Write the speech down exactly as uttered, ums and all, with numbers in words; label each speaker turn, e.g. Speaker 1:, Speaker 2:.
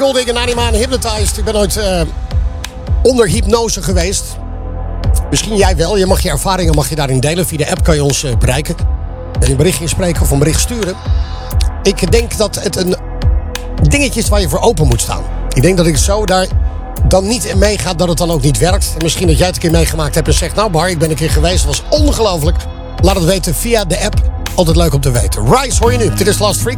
Speaker 1: Golding en Anima en Hypnotized. Ik ben nooit uh, onder hypnose geweest. Misschien jij wel. Je mag je ervaringen mag je daarin delen. Via de app kan je ons uh, bereiken. En een bericht inspreken of een bericht sturen. Ik denk dat het een dingetje is waar je voor open moet staan. Ik denk dat ik zo daar dan niet in meega dat het dan ook niet werkt. En misschien dat jij het een keer meegemaakt hebt en zegt... nou Bar, ik ben een keer geweest, dat was ongelooflijk. Laat het weten via de app. Altijd leuk om te weten. Rise hoor je nu. Dit is Last Freak.